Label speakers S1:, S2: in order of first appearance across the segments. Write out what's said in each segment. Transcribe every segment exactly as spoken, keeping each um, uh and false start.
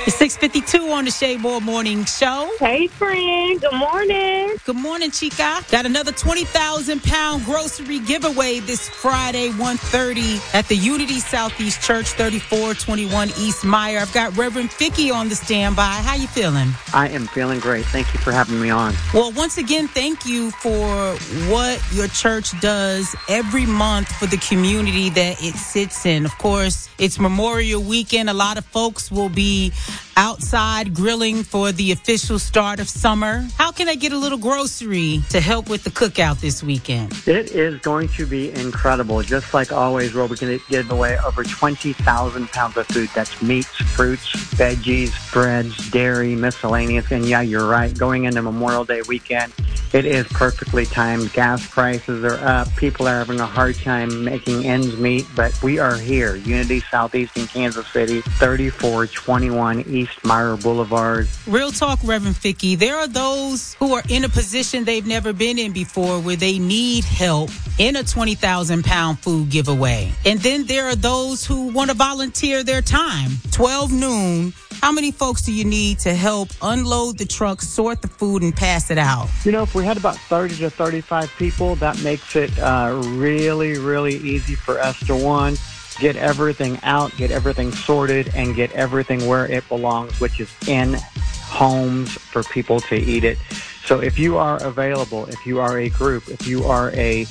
S1: It's six fifty-two on the Shea Moore Morning Show.
S2: Hey, friend. Good morning.
S1: Good morning, Chica. Got another twenty thousand pound grocery giveaway this Friday, one thirty at the Unity Southeast Church, thirty-four twenty-one East Meyer. I've got Reverend Ficky on the standby. How you feeling?
S3: I am feeling great. Thank you for having me on.
S1: Well, once again, thank you for what your church does every month for the community that it sits in. Of course, it's Memorial Weekend. A lot of folks will be outside grilling for the official start of summer. How can I get a little grocery to help with the cookout this weekend?
S3: It is going to be incredible. Just like always, where we can give away over twenty thousand pounds of food. That's meats, fruits, veggies, breads, dairy, miscellaneous. And yeah, you're right. Going into Memorial Day weekend, it is perfectly timed. Gas prices are up. People are having a hard time making ends meet. But we are here. Unity Southeast in Kansas City, thirty-four twenty-one East Meyer Boulevard.
S1: Real talk, Reverend Ficky. There are those who are in a position they've never been in before where they need help in a twenty thousand pound food giveaway. And then there are those who want to volunteer their time. twelve noon. How many folks do you need to help unload the truck, sort the food, and pass it out?
S3: You know, if we had about thirty to thirty-five people, that makes it uh, really, really easy for us to, one, get everything out, get everything sorted, and get everything where it belongs, which is in homes for people to eat it. So if you are available, if you are a group, if you are a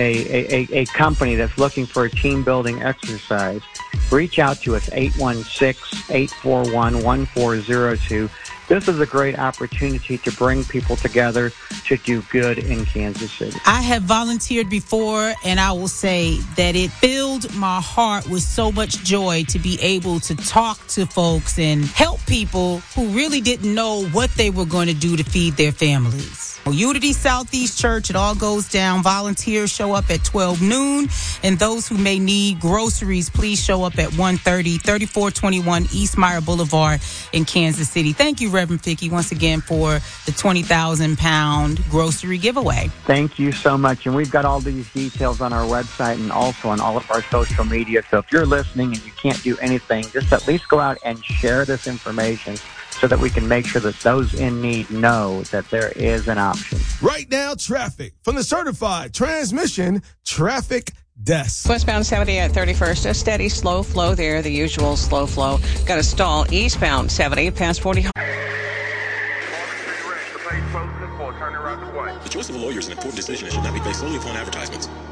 S3: a, a, a company that's looking for a team building exercise, reach out to us, eight one six, eight four one, one four zero two. This is a great opportunity to bring people together to do good in Kansas City.
S1: I have volunteered before, and I will say that it filled my heart with so much joy to be able to talk to folks and help people who really didn't know what they were going to do to feed their families. Unity Southeast Church, it all goes down. Volunteers show up at twelve noon, and those who may need groceries, please show up at one thirty, thirty-four twenty-one East Meyer Boulevard in Kansas City. Thank you, Reverend Ficky, once again for the twenty thousand pound grocery giveaway.
S3: Thank you so much. And we've got all these details on our website and also on all of our social media. So if you're listening and you can't do anything, just at least go out and share this information so that we can make sure that those in need know that there is an option.
S4: Right now, traffic from the certified transmission traffic desk.
S5: Westbound seventy at thirty-first, a steady slow flow there, the usual slow flow. Got a stall eastbound seventy past forty.
S6: The choice of a lawyer is an important decision and should not be based solely upon advertisements.